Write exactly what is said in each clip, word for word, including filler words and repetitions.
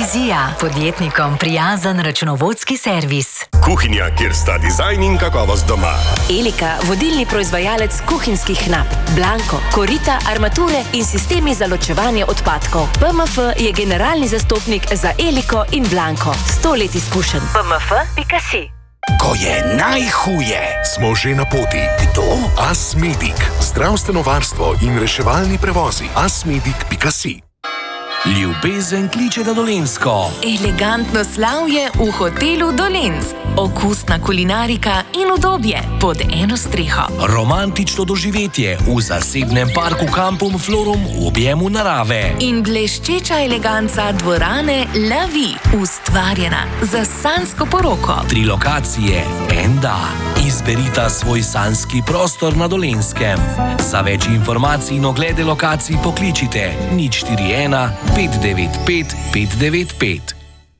Vizija, podjetnikom prijazen računovodski servis. Kuhinja, kjer sta dizajn in kakovost doma. Elika, vodilni proizvajalec kuhinjskih nap. Blanko, korita, armature in sistemi za ločevanje odpadkov. P M F je generalni zastopnik za Eliko in Blanko. Sto let izkušenj. P M F pika si. Ko je najhuje, Smo že na poti. kdo? Asmedic. Zdravstveno varstvo in reševalni prevozi. asmedic pika si. Ljubezen kliče na Dolenjsko. Elegantno slavje v hotelu Dolenc. Okusna kulinarika in udobje pod eno streho. Romantično doživetje v zasebnem parku Kampum Florum v objemu narave. In bleščeča eleganca dvorane La Vie, ustvarjena za sanjsko poroko. Tri lokacije, en da. Izberita svoj sanjski prostor na Dolenskem. Za več informacij in oglede lokacij pokličite nič štiri ena pet devet pet pet devet pet.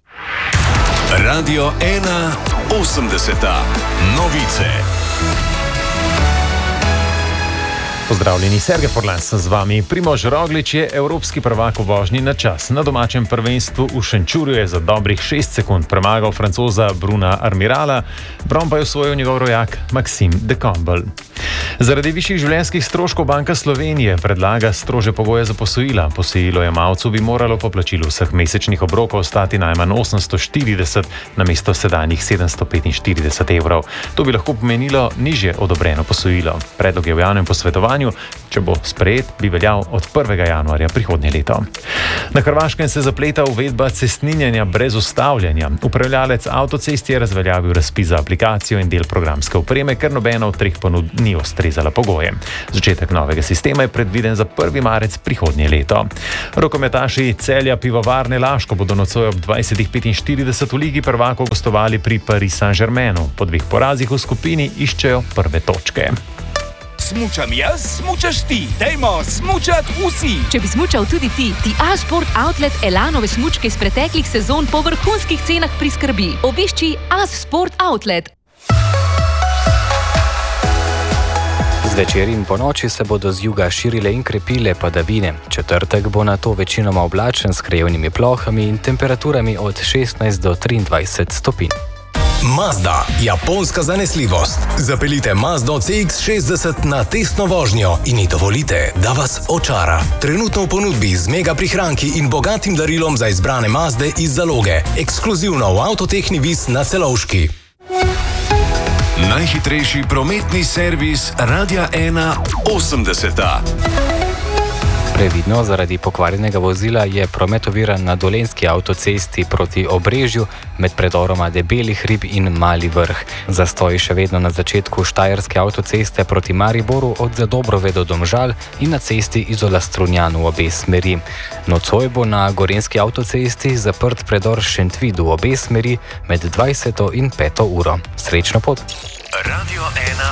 Radio ena osemdeseta. Novice. Pozdravljeni, Sergej Forlan sem z vami. Primož Roglič je evropski prvak v vožnji na čas. Na domačem prvenstvu v Šenčurju je za dobrih šest sekund premagal Francoza Bruna Armirala, bron pa je osvojil njegov rojak Maxime de Combel. Zaradi višjih življenjskih stroškov Banka Slovenije predlaga strože pogoje za posojila. Posojilojemalcu bi moralo po plačilu vseh mesečnih obrokov ostati najmanj osemsto štirideset namesto sedanjih sedemsto petinštirideset evrov. To bi lahko pomenilo nižje odobreno posojilo. Predlog je v javnem posvetovanju. Če bo sprejet, bi veljal od prvega januarja prihodnje leto. Na Hrvaškem se zapleta uvedba cestninjenja brez ustavljanja. Upravljalec avtocest je razveljavil razpis za aplikacijo in del programske opreme, ker nobena od treh ponudb ni ustrezala pogojem. Začetek novega sistema je predviden za prvi marec prihodnje leto. Rokometaši Celja Pivovarne Laško bodo nocoj ob dvajset petinštirideset v Ligi prvakov gostovali pri Paris Saint-Germainu. Po dveh porazih v skupini iščejo prve točke. Smučam jaz, smučaš ti. Dajmo smučat vsi. Če bi smučal tudi ti, ti A-Sport Outlet Elanove smučke iz preteklih sezon po vrhunskih cenah priskrbi. Obišči A-Sport Outlet. Zvečer in po noči se bodo z juga širile in krepile padavine. Četrtek bo na to večinoma oblačen s krajevnimi plohami in temperaturami od šestnajst do triindvajset stopinj. Mazda, japonska zanesljivost. Zapeljite Mazdo C X šestdeset na testno vožnjo in ji dovolite, da vas očara. Trenutno v ponudbi z mega prihranki in bogatim darilom za izbrane Mazde iz zaloge. Ekskluzivno v Avtotehni Vis na Celovški. Najhitrejši prometni servis Radia ena osemdeseta. Previdno, zaradi pokvarjenega vozila je promet oviran na dolenjski avtocesti proti Obrežju med predoroma Debeli hrib in Mali vrh. Zastoj še vedno na začetku štajerske avtoceste proti Mariboru od Zadobrove do Domžal in na cesti Izola Strunjan v obe smeri. Nocoj bo na gorenjski avtocesti zaprt predor Šentvid v obe smeri med dvajseto in peto uro. Srečno pot! Radio ena